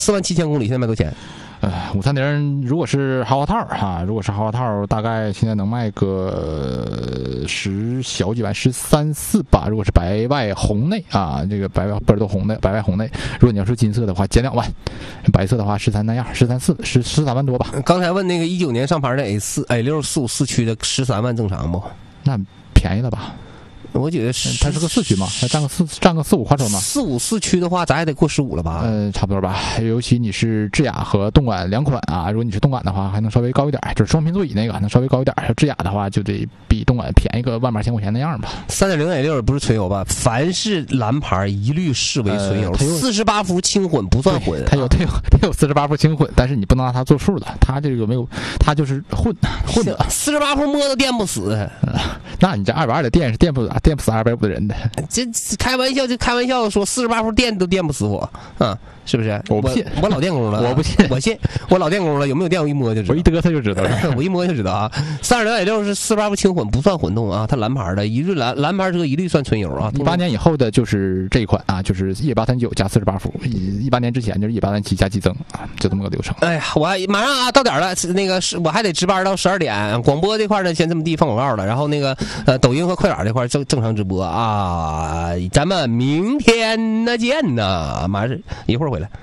47000公里现在卖多少钱 ？530如果是豪华套哈，如果是豪华套，大概现在能卖个10小几万，13、14吧。如果是白外红内啊，这个白外不是都红的，白外红内。如果你要是金色的话，减2万；白色的话13那样，13、14，13万多吧。 刚才问那个19年上牌的 A6 454驱的13万正常不？ 那便宜了吧？ 我觉得它是个4驱嘛，它占个4-5夸程嘛。 454驱的话，咱也得过15了吧？ 差不多吧。尤其你是智雅和动感两款啊，如果你是动感的话，还能稍微高一点，就是双屏座椅那个还能稍微高一点。智雅的话，就得比动感便宜个万把千块钱那样吧。 3.0 A6 不是纯油吧？凡是蓝牌一律视为纯油。48伏轻混不算混， 它有48伏轻混，但是你不能让它做数了，它这个没有，它就是混的。 48伏摸都电不死。 那你这220的电是电不死250的人的。 这开玩笑说48伏电都电不死我啊，是不是？ 我不信， 我老电工了， 我不信， 我信，我老电工了，有没有电我一摸就知道， 我一嘚瑟就知道了， 我一摸就知道啊。3.0 A6 是48伏轻混，不算混动啊，它蓝牌的，一律蓝牌车一律算纯油啊。 18年以后的就是这一款啊，就是 E839 加48伏，18年之前就是E837加激增啊，就这么个流程。 哎呀，我马上啊到点了，那个我还得值班到12点，广播这块呢先这么地放广告了，然后那个抖音和快手这块正常直播啊，咱们明天见呐，马上一会儿回来。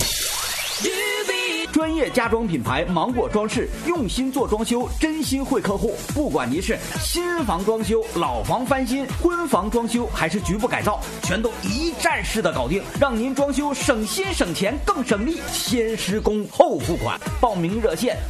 专业家装品牌芒果装饰，用心做装修，真心惠客户。不管您是新房装修、老房翻新、婚房装修，还是局部改造，全都一站式的搞定，让您装修省心省钱更省力。先施工后付款，报名热线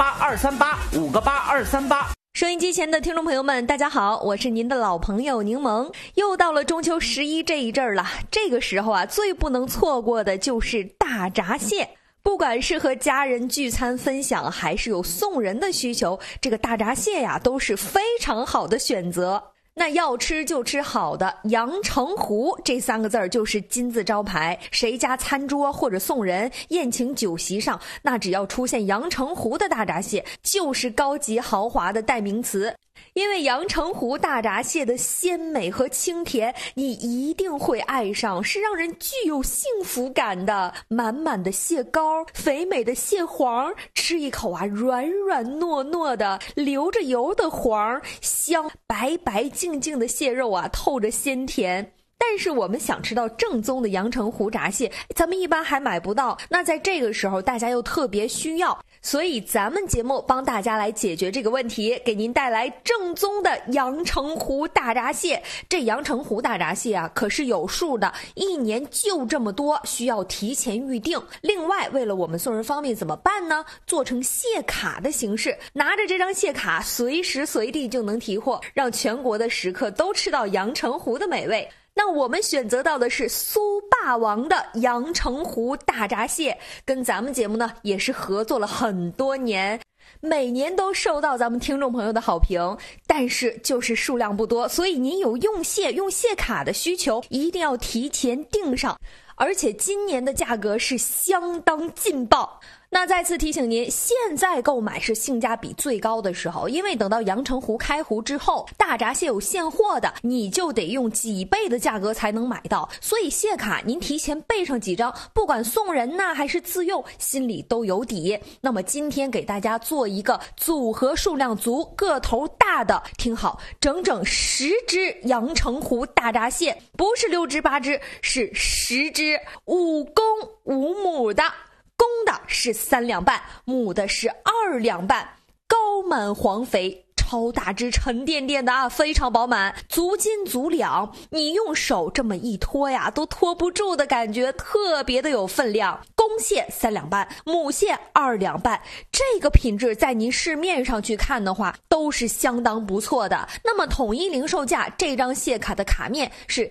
58238，58238。 收音机前的听众朋友们，大家好，我是您的老朋友柠檬。又到了中秋11这一阵儿了，这个时候啊，最不能错过的就是大闸蟹。不管是和家人聚餐分享，还是有送人的需求，这个大闸蟹呀，都是非常好的选择。那要吃就吃好的，阳澄湖这3个字就是金字招牌。谁家餐桌或者送人、宴请酒席上，那只要出现阳澄湖的大闸蟹，就是高级豪华的代名词。因为阳澄湖大闸蟹的鲜美和清甜，你一定会爱上，是让人具有幸福感的。满满的蟹膏，肥美的蟹黄，吃一口啊，软软糯糯的，流着油的黄，香，白白净净的蟹肉啊，透着鲜甜。但是我们想吃到正宗的阳澄湖闸蟹，咱们一般还买不到。那在这个时候，大家又特别需要，所以咱们节目帮大家来解决这个问题，给您带来正宗的阳澄湖大闸蟹。这阳澄湖大闸蟹啊，可是有数的，一年就这么多，需要提前预定。另外，为了我们送人方便怎么办呢？做成蟹卡的形式，拿着这张蟹卡，随时随地就能提货，让全国的食客都吃到阳澄湖的美味。那我们选择到的是苏霸王的阳澄湖大闸蟹，跟咱们节目呢也是合作了很多年，每年都受到咱们听众朋友的好评，但是就是数量不多，所以您有用蟹卡的需求，一定要提前订上，而且今年的价格是相当劲爆。那再次提醒您，现在购买是性价比最高的时候，因为等到阳澄湖开湖之后，大闸蟹有现货的，你就得用几倍的价格才能买到，所以蟹卡您提前备上几张，不管送人呐还是自用，心里都有底。那么今天给大家做一个组合数量足、个头大的，听好，整整10只阳澄湖大闸蟹，不是6只8只，是10只，5公5母的。公的是3两半，母的是2两半，高满黄肥，超大只，沉甸甸的啊，非常饱满，足斤足两，你用手这么一拖呀，都拖不住的感觉，特别的有分量。公蟹3两半，母蟹2两半，这个品质在您市面上去看的话，都是相当不错的。那么统一零售价，这张蟹卡的卡面是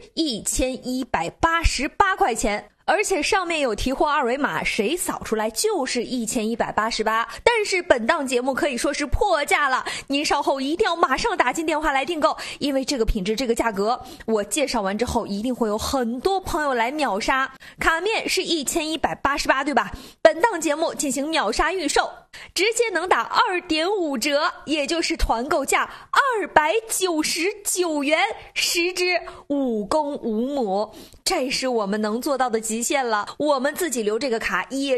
1188块钱。而且上面有提货二维码，谁扫出来就是1188。但是本档节目可以说是破价了，您稍后一定要马上打进电话来订购，因为这个品质这个价格，我介绍完之后一定会有很多朋友来秒杀。卡面是1188，对吧？本档节目进行秒杀预售，直接能打2.5折，也就是团购价299元，10只5公5母，这是我们能做到的极限了。我们自己留这个卡也